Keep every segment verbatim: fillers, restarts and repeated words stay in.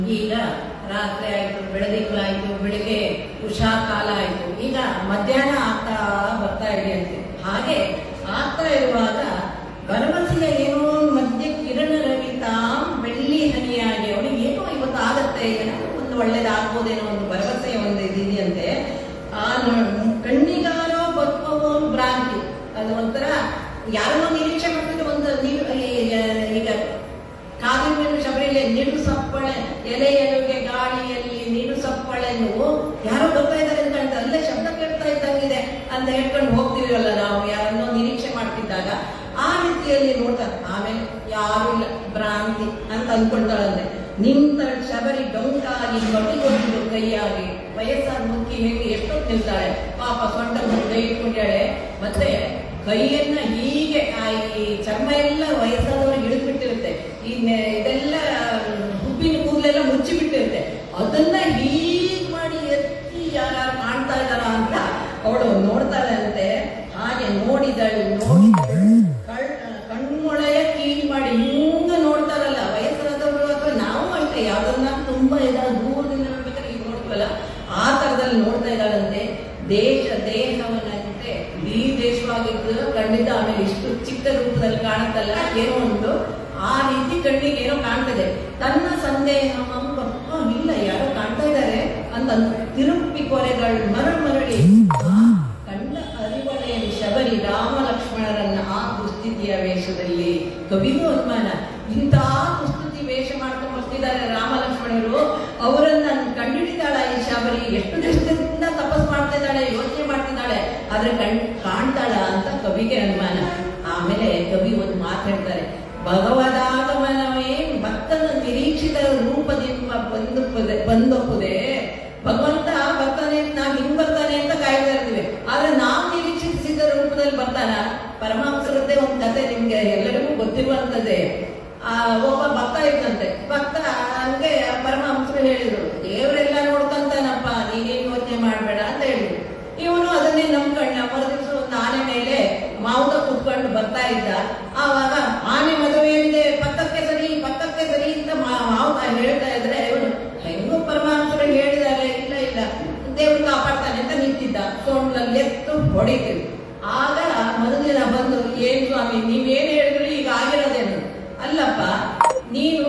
ಈಗ ರಾತ್ರಿ ಆಯ್ತು, ಬೆಳದಿಂಗಳಾಯ್ತು, ಬೆಳಿಗ್ಗೆ ಉಷಾ ಕಾಲ ಆಯ್ತು, ಈಗ ಮಧ್ಯಾಹ್ನ ಆಗ್ತಾ ಬರ್ತಾ ಇದೆ ಅಂತೆ. ಹಾಗೆ ಆಗ್ತಾ ಇರುವಾಗ ಭರವಸೆಯ ಏನೋ ಮಧ್ಯ ಕಿರಣ ರವಿತಾಂ ಬೆಳ್ಳಿ ಹನಿಯಾಗಿ ಅವನಿಗೆ ಏನೋ ಇವತ್ತು ಆಗತ್ತೆ, ಏನೋ ಒಂದು ಒಳ್ಳೇದಾಗ್ಬೋದೇನೋ ಒಂದು ಭರವಸೆಯ ಒಂದು ಇದೆಯಂತೆ. ಆ ಕಣ್ಣಿಗಾರೋ ಬದುಕೋ ಭ್ರಾಂತಿ, ಅದು ಒಂಥರ ಯಾರನ್ನೋ ನಿರೀಕ್ಷೆ ಮಾಡ್ತಿದ್ರೆ ಒಂದು ಈಗ ಕಾದಿನ ಮೇಲೆ ಶಬರಿಲೆ ನಿಡು ಸಪ್ಪಳೆ ಎಲೆ ಎಲೆಗೆ ಗಾಳಿಯಲ್ಲಿ ನಿಡು ಸಪ್ಪಳೆ ನೀವು ಯಾರೋ ಬರ್ತಾ ಇದ್ದಾರೆ ಅಂತ ಹೇಳ್ತಾರೆ, ಅಲ್ಲೇ ಶಬ್ದ ಕೇಳ್ತಾ ಇದ್ದಂಗಿದೆ ಅಂತ ಹೇಳ್ಕೊಂಡು ಹೋಗ್ತೀವಲ್ಲ ನಾವು, ಯಾರನ್ನೋ ನಿರೀಕ್ಷೆ ಮಾಡ್ತಿದ್ದಾಗ ಆ ರೀತಿಯಲ್ಲಿ ನೋಡ್ತಾರೆ. ಆಮೇಲೆ ಯಾರು ಇಲ್ಲ, ಭ್ರಾಂತಿ ಅಂತ ಅಂದ್ಕೊಳ್ತಾಳಂತೆ. ನಿಂತ ಶಬರಿ ಡೊಂಕಾಗಿ ಬಟ್ಟಿಗೊಂಡು ಕೈಯಾಗಿ ವಯಸ್ಸಾದ ಮುಕ್ಕಿ ಹೇಗೆ ಎಷ್ಟೊತ್ತು ನಿಲ್ತಾಳೆ ಪಾಪ, ಸೊಂಟ ಕೈ ಇಟ್ಕೊಂಡಾಳೆ. ಮತ್ತೆ ಕೈಯನ್ನ ಹೀಗೆ ಈ ಚರ್ಮ ಎಲ್ಲ ವಯಸ್ಸಾದವ್ರಿಗೆ ಹಿಡಿದ್ಬಿಟ್ಟಿರುತ್ತೆ, ಈ ಇದೆಲ್ಲ ಹುಬ್ಬಿನ ಕೂದಲೆಲ್ಲ ಮುಚ್ಚಿಬಿಟ್ಟಿರುತ್ತೆ, ಅದನ್ನ ಹೀಗ್ ಮಾಡಿ ಎತ್ತಿ ಯಾರು ಕಾಣ್ತಾ ಇದ್ದಾರ ಅಂತ ಅವಳು ನೋಡ್ತಾಳಂತೆ. ಹಾಗೆ ನೋಡಿದಳು ನೋಡಿದಳು ಕಣ್ಮೊಳೆಯ ಕೀಳಿ ಮಾಡಿ ಹಿಂಗ ನೋಡ್ತಾರಲ್ಲ ವಯಸ್ಸಾದವರು, ಅಥವಾ ನಾವು ಅಷ್ಟೇ ಯಾವ್ದನ್ನ ತುಂಬಾ ಇದ ದೂರದಿಂದ ನೋಡ್ಬೇಕಾದ್ರೆ ಈಗ ನೋಡ್ತೀವಲ್ಲ ಆ ತರದಲ್ಲಿ ನೋಡ್ತಾ ಇದ್ದಾಳಂತೆ. ದೇಶ ದೇಹವನ್ನಂತೆ ಈ ದೇಶವಾಗಿದ್ದು ಖಂಡಿತ ಆಮೇಲೆ ಇಷ್ಟು ಚಿಕ್ಕ ರೂಪದಲ್ಲಿ ಕಾಣುತ್ತಲ್ಲ, ಏನೋ ಒಂದು ಆ ರೀತಿ ಕಣ್ಣಿಗೆ ಏನೋ ಕಾಣ್ತದೆ. ತನ್ನ ಸಂದೇಹ ಇಲ್ಲ ಯಾರೋ ಕಾಣ್ತಾ ಇದ್ದಾರೆ ಅಂತ ತಿರುಪಿ ಕೊರೆಗಳು ಮರಳು ಮರಳಿ ಕಂಡ ಅರಿವಳೆಯಲ್ಲಿ ಶಬರಿ ರಾಮ ಲಕ್ಷ್ಮಣರನ್ನ ಆ ದುಸ್ಥಿತಿಯ ವೇಷದಲ್ಲಿ. ಕವಿಗೂ ಅನುಮಾನ, ಇಂತಹ ದುಸ್ಥಿತಿ ವೇಷ ಮಾಡ್ಕೊಂಡು ಬರ್ತಿದ್ದಾರೆ ರಾಮ ಲಕ್ಷ್ಮಣರು, ಅವರನ್ನ ಕಂಡುಹಿಡಿದಾಳ ಈ ಶಬರಿ, ಎಷ್ಟು ದಿವಸದಿಂದ ತಪಸ್ ಮಾಡ್ತಾ ಇದ್ದಾಳೆ, ಯೋಚನೆ ಮಾಡ್ತಿದ್ದಾಳೆ, ಆದ್ರೆ ಕಣ್ ಕಾಣ್ತಾಳ ಅಂತ ಕವಿಗೆ ಅನುಮಾನ. ಆಮೇಲೆ ಕವಿ ಒಂದು ಮಾತು ಹೇಳ್ತಾರೆ, ಭಗವದಾಗಮನವೇ ಭಕ್ತನ ನಿರೀಕ್ಷಿತ ರೂಪದಿಂದ ಬಂದು ಬಂದೊಪ್ಪುದೆ. ಭಗವಂತ ಬರ್ತಾನೆ, ನಾವ್ ಹಿಂಗ್ ಬರ್ತಾನೆ ಅಂತ ಕಾಯ್ತಾ ಇರ್ತೀವಿ, ಆದ್ರೆ ನಾವ್ ನಿರೀಕ್ಷಿಸಿದ ರೂಪದಲ್ಲಿ ಬರ್ತಾನ. ಪರಮಹಂಸರದ್ದೇ ಒಂದು ಕತೆ ನಿಮ್ಗೆ ಎಲ್ಲರಿಗೂ ಗೊತ್ತಿರುವಂತದ್ದೇ. ಆ ಒಬ್ಬ ಭಕ್ತ ಇದ್ದಂತೆ, ಭಕ್ತ ಹಂಗೆ ಪರಮಹಂಸರು ಹೇಳಿದ್ರು, ದೇವರೆಲ್ಲ ನೋಡ್ಕೊಂತಾನಪ್ಪ, ನೀನೇನ್ ಯೋಚನೆ ಮಾಡ್ಬೇಡ ಅಂತ ಹೇಳಿದ್ರು. ಇವನು ಅದನ್ನೇ ನಂಬ್ಕೊಂಡ ಮರುದಿವ್ಸ ಒಂದು ಆನೆ ಮೇಲೆ ಮಾವುತ ಕುತ್ಕೊಂಡು ಬರ್ತಾ ಇದ್ದ. ಆವಾಗ ಆನೆ ಮದುವೆಯಿಂದ ಪಕ್ಕಕ್ಕೆ ಸರಿ ಪಕ್ಕಕ್ಕೆ ಸರಿ ಅಂತ ಮಾವುತ ಹೇಳ್ತಾ ಇದ್ರೆ ಇವನು ಹೆಂಗೋ ಪರಮಹಂಸರು ಹೇಳಿದ್ದಾರೆ, ಇಲ್ಲ ಇಲ್ಲ ದೇವ್ರು ಕಾಪಾಡ್ತಾನೆ ಅಂತ ನಿಂತಿದ್ದ. ಸೋಣ್ಲಲ್ಲಿ ಎತ್ತು ಹೊಡಿತೀವಿ. ಆಗ ಮರುದಿನ ಬಂದು, ಏನ್ ಸ್ವಾಮಿ ನೀವೇನ್ ಹೇಳಿದ್ರು ಈಗ ಆಗಿರೋದೇನು? ಅಲ್ಲಪ್ಪ, ನೀನು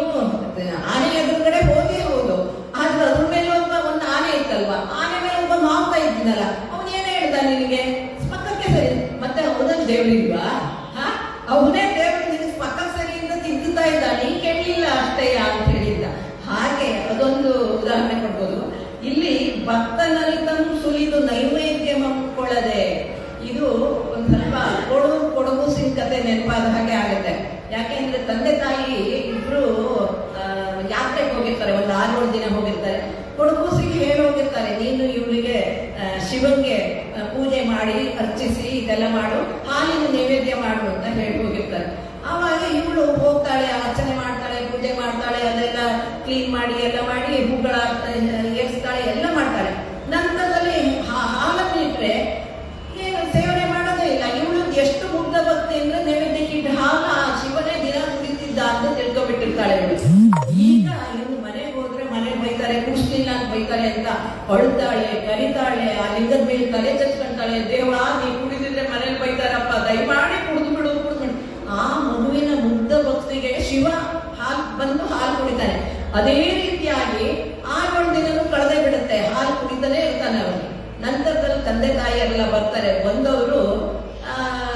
ಆನೆ ಎದುರುಗಡೆ ಹೋಗಿ ಹೌದು, ಆದ್ರೆ ಅದ್ರ ಮೇಲೆ ಒಬ್ಬ ಒಂದು ಆನೆ ಇತ್ತಲ್ವಾ, ಆನೆ ಮೇಲೆ ಒಬ್ಬ ಮಾವುತ ಇದ್ದೀನಲ್ಲ, ಅವನ್ ಏನ್ ಹೇಳ್ದ ನಿನಗೆ ಪಕ್ಕಕ್ಕೆ ಸರಿ, ಮತ್ತೆ ಅವನಲ್ಲಿ ದೇವ್ರಿಲ್ವಾ? ಹಾ, ಅವನೇ ದೇವ್ರು ನಿನಗೆ ಪಕ್ಕಕ್ಕೆ ಸರಿ ಅಂತ ತಿದ್ದುತ್ತಾ ಇದ್ದ, ನೀ ಕೇಳಲಿಲ್ಲ ಅಷ್ಟೇ ಅಂತ ಹೇಳಿದ್ದ. ಹಾಗೆ ಅದೊಂದು ಉದಾಹರಣೆ ಕೊಡ್ಬೋದು. ಇಲ್ಲಿ ಭಕ್ತನರಿತನು ಸುಲಿದು ನೈವೇದ್ಯ ಮಕ್ಕೊಳ್ಳದೆ, ಇದು ಒಂದ್ ಸ್ವಲ್ಪ ಕೊಡು ಕೊಡಗು ಸಿಂಗ್ ಕತೆ ನೆನಪಾದ ಹಾಗೆ ಆಗುತ್ತೆ. ಯಾಕೆಂದ್ರೆ ತಂದೆ ತಾಯಿ ಇಬ್ರು ಯಾತ್ರೆಗೆ ಹೋಗಿರ್ತಾರೆ, ಒಂದು ಆರು ಏಳು ದಿನ ಹೋಗಿರ್ತಾರೆ. ಕೊಡಗೂಸಿಗೆ ಹೇಳಿ ಹೋಗಿರ್ತಾರೆ, ನೀನು ಇವಳಿಗೆ ಶಿವನ್ಗೆ ಪೂಜೆ ಮಾಡಿ ಅರ್ಚಿಸಿ ಇದೆಲ್ಲ ಮಾಡು, ಹಾಲಿನ ನೈವೇದ್ಯ ಮಾಡು ಅಂತ ಹೇಳಿ ಹೋಗಿರ್ತಾರೆ. ಆವಾಗ ಇವಳು ಹೋಗ್ತಾಳೆ, ಅರ್ಚನೆ ಮಾಡ್ತಾಳೆ, ಪೂಜೆ ಮಾಡ್ತಾಳೆ, ಅದೆಲ್ಲ ಕ್ಲೀನ್ ಮಾಡಿ ಎಲ್ಲ ಮಾಡಿ ಹೂಗಳ ಏರ್ಸ್ತಾಳೆ, ಎಲ್ಲ ಮಾಡ್ತಾಳೆ. ನಂತರದಲ್ಲಿ ಹಾಲನ್ನು ಇಟ್ರೆ ಏನು ಸೇವನೆ ಮಾಡೋದೇ ಇಲ್ಲ. ಇವಳು ಎಷ್ಟು ಮುಗ್ಧ ಭಕ್ತಿ ಅಂದ್ರೆ ನೈವೇದ್ಯಕ್ಕಿಟ್ಟ ಹಾಲ ಶಿವನೇ ದಿನ ಕುಡಿತಿದ್ದ ಅಂತ ತಿಳ್ಕೊಬಿಟ್ಟಿರ್ತಾಳೆ ಇವಳು. ಈಗ ಇನ್ನು ಮನೆಗೆ ಹೋದ್ರೆ ಮನೆಗೆ ಬೈತಾರೆ, ಕುಡಿಸ್ಲಿಲ್ಲ ಅಂತ ಬೈತಾರೆ ಅಂತ ಅಳ್ತಾಳೆ, ಕರಿತಾಳೆ, ಆ ಲಿಂಗದ ಮೇಲೆ ತಲೆ ಚಚ್ಕೊಂತಾಳೆ, ದೇವ ನೀ ಕುಡಿದಿದ್ರೆ ಮನೇಲಿ ಬೈತಾರಪ್ಪ, ದಯಮಾಡಿ ಕುಡಿದು ಬಿಡು ಕುಡಿದು. ಆ ಮಗುವಿನ ಮುಗ್ಧ ಭಕ್ತಿಗೆ ಶಿವ ಹಾಲು ಬಂದು ಹಾಲು ಕುಡಿತಾನೆ. ಅದೇ ರೀತಿಯಾಗಿ ಆರು ದಿನನೂ ಕಳೆದೇ ಬಿಡುತ್ತೆ, ಹಾಲು ಕುಡಿತಾನೆ ಇರ್ತಾನೆ ಅವನಿಗೆ. ನಂತರದಲ್ಲಿ ತಂದೆ ತಾಯಿಯರೆಲ್ಲ ಬರ್ತಾರೆ. ಬಂದವರು ಆ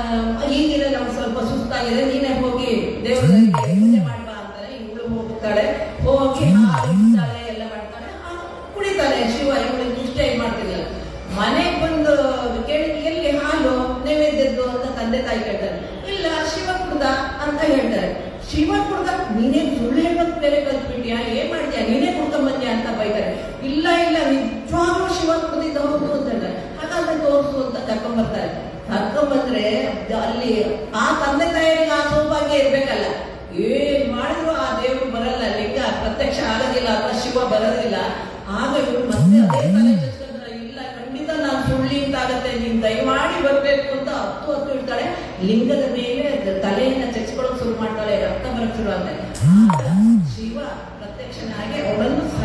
ಈಗಿನ ನಮ್ಗೆ ಸ್ವಲ್ಪ ಸುಸ್ತಾಗಿದೆ, ನೀನೇ ಹೋಗಿ ದೇವರ ಪೂಜೆ ಮಾಡ್ಬಾ ಅಂತಾರೆ. ಇವಳು ಹೋಗ್ತಾಳೆ, ಹೋಗಿ ಹಾಲು ಇಡ್ತಾಳೆ, ಎಲ್ಲ ಮಾಡ್ತಾಳೆ, ಕುಡಿತಾಳೆ. ಶಿವ ಇವಳಿಗೆ ಇಷ್ಟ ಏನ್ ಮಾಡ್ತಿರ್ಲಿಲ್ಲ. ಮನೆಗೆ ಬಂದು ಕೇಳಿ ಎಲ್ಲಿ ಹಾಲು ನೈವೇದ್ಯದ್ದು ಅಂತ ತಂದೆ ತಾಯಿ ಕೇಳ್ತಾರೆ. ಇಲ್ಲ ಶಿವ ಕುಡ್ದ ಅಂತ ಹೇಳ್ತಾರೆ. ಶಿವ ಕುಡ್ದ, ನೀನೇ ಸುಳ್ಳು ಹೇಳೋದ್ ಬೇರೆ ಕಲ್ತ್ಬಿಟ್ಯಾ, ಏನ್ ಮಾಡ್ತೀಯ, ನೀನೇ ಕುಡ್ಕೊಂಬಂದ್ಯಾ ಅಂತ ಬೈತಾರೆ. ಇಲ್ಲ ಇಲ್ಲ ನಿಜವಾಗ್ಲೂ ಶಿವ ಕುಡ್ದಿದ್ದ ಹೌದು ಅಂತ ಹೇಳ್ತಾರೆ. ಹಾಗಾದ್ರೆ ತೋರಿಸು ಅಂತ ಕರ್ಕೊಂಡ್ಬರ್ತಾರೆ. ಕರ್ಕೊಂಡ್ಬಂದ್ರೆ ಅಲ್ಲಿ ಆ ತಂದೆ ತಾಯಿಗೆ ಆ ಸೌಭಾಗ್ಯ ಇರ್ಬೇಕಲ್ಲ, ಏನ್ ಮಾಡಿದ್ರು ಆ ದೇವ್ರು ಬರಲ್ಲ, ಲಿಂಗ ಪ್ರತ್ಯಕ್ಷ ಆಗೋದಿಲ್ಲ ಅಥವಾ ಶಿವ ಬರೋದಿಲ್ಲ. ಆಗ ಇವ್ರು ಮತ್ತೆ ಅದೇ ತಲೆ ಚಚ್ಕೊಂಡ್ರೆ, ಇಲ್ಲ ಖಂಡಿತ ನಾನು ಸುಳ್ಳಿ ಅಂತಾಗತ್ತೆ, ನೀನ್ ದಯಮಾಡಿ ಬರ್ಬೇಕು ಅಂತ ಹತ್ತು ಹತ್ತು ಇಡ್ತಾಳೆ. ಲಿಂಗದ ಮೇಲೆ ತಲೆಯನ್ನ ಚಚ್ಕೊಳ್ಳೋಕೆ ಶುರು ಮಾಡ್ತಾಳೆ, ರಕ್ತ ಬರಕ್ ಶುರು ಆಗ್ತಾಳೆ. ಶಿವ ಪ್ರತ್ಯಕ್ಷನಾಗಿ ಅವಳನ್ನು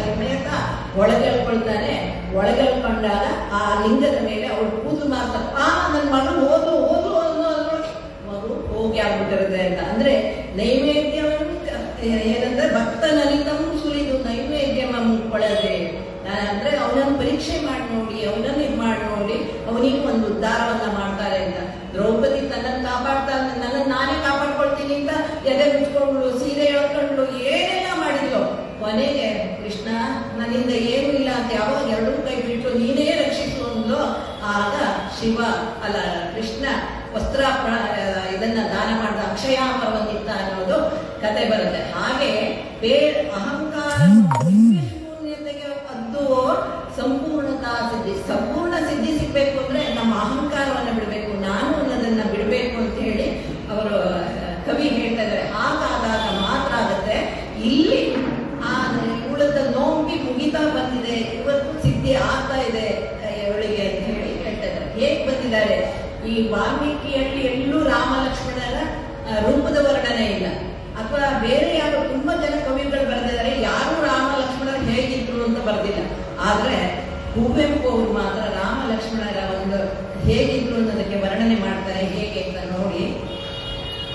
ಒಳಗೆಳ್ಕೊಳ್ತಾನೆ. ಒಳಗೆಳ್ಕೊಂಡಾಗ ಆ ಲಿಂಗದ ಮೇಲೆ ಅವಳು ಕೂದಲು ಮಾಡ್ತಾರೆ, ಆ ನನ್ನ ಮಗಳು ಓದು ಓದು ಅನ್ನೋ ಅದ್ರೊಳಗೆ ಮಗು ಹೋಗಿ ಆಗ್ಬಿಟ್ಟಿರುತ್ತೆ ಅಂತ. ಅಂದ್ರೆ ನೈವೇದ್ಯವನ್ನು ಏನಂದ್ರೆ ಭಕ್ತನಲಿತಂ ಸುರಿದು ನೈವೇದ್ಯಮ ಮುಕ್ಕೊಳ್ಳದೆ, ಅಂದ್ರೆ ಅವನನ್ನು ಪರೀಕ್ಷೆ ಮಾಡಿ ನೋಡಿ, ಅವನನ್ನು ಇದು ಮಾಡಿ ನೋಡಿ ಅವನಿಗೆ ಒಂದು ಉದ್ಧಾರವನ್ನ ಮಾಡ್ತಾರೆ ಅಂತ. ದ್ರೌಪದಿ ತನ್ನನ್ನು ಕಾಪಾಡ್ತಾ ನನ್ನನ್ನು ನಾನೇ ಕಾಪಾಡ್ಕೊಳ್ತೀನಿ ಅಂತ ಎದೆ ಮುಚ್ಕೊಂಡು ಸೀರೆ ಎಳ್ಕೊಂಡು ಏನೆಲ್ಲ ಮಾಡಿದ್ಲು. ಕೊನೆಗೆ ಕೃಷ್ಣ ನನ್ನಿಂದ ಏನೂ ಇಲ್ಲ ಅಂತ ಯಾವಾಗ ಎರಡೂ ಕೈ ಬಿಟ್ಟು ನೀನೇ ರಕ್ಷಿಸು ಅಂದ್ಲು. ಆಗ ಶಿವ ಅಲ್ಲ ಕೃಷ್ಣ ವಸ್ತ್ರ ಇದನ್ನ ದಾನ ಮಾಡಿದ ಅಕ್ಷಯಾಮರವನ್ನಿತ್ತ ಅನ್ನೋದು ಕತೆ ಬರುತ್ತೆ. ಹಾಗೆ ಬೇ ಅಹಂಕಾರ ಶೂನ್ಯತೆಗೆ ಅದ್ದು ಸಂಪೂರ್ಣತಾ ಸಿದ್ಧಿ, ಸಂಪೂರ್ಣ ಸಿದ್ಧಿ ಸಿಗ್ಬೇಕು ಅಂದ್ರೆ ನಮ್ಮ ಅಹಂಕಾರವನ್ನ ಬಿಡಬೇಕು, ನಾನು ಅನ್ನೋದನ್ನ ಬಿಡಬೇಕು ಅಂತ ಹೇಳಿ ಅವರು ಕವಿ ಹೇಳ್ತಾ ಇದ್ದಾರೆ. ಹಾಗಾದಾಗ ಮಾತ್ರ ಆಗುತ್ತೆ. ಇಲ್ಲಿ ಆ ಇವಳದ ನೋಂಬಿ ಮುಗಿತಾ ಬಂದಿದೆ, ಇವತ್ತು ಸಿದ್ಧಿ ಆಗ್ತಾ ಇದೆ ಇವಳಿಗೆ ಅಂತ ಹೇಳಿ ಹೇಳ್ತಾ ಇದ್ದಾರೆ. ಹೇಗ್ ಬಂದಿದ್ದಾರೆ? ಈ ವಾಲ್ಮೀಕಿಯಲ್ಲಿ ಎಲ್ಲೂ ರಾಮ ಲಕ್ಷ್ಮಣರ ರೂಪದ ವರ್ಣನೆ ಇಲ್ಲ, ಅಥವಾ ಬೇರೆ ಯಾರು ತುಂಬಾ ಜನ ಕವಿಗಳು ಬರೆದಿದ್ದಾರೆ, ಯಾರು ರಾಮ ಲಕ್ಷ್ಮಣರು ಹೇಗಿದ್ರು ಅಂತ ಬರೆದಿಲ್ಲ. ಆದ್ರೆ ಕುವೆಂಪು ಅವರು ಮಾತ್ರ ರಾಮ ಲಕ್ಷ್ಮಣರ ಒಂದು ಹೇಗಿದ್ರು ಅನ್ನೋದಕ್ಕೆ ವರ್ಣನೆ ಮಾಡ್ತಾರೆ. ಹೇಗೆ ಅಂತ ನೋಡಿ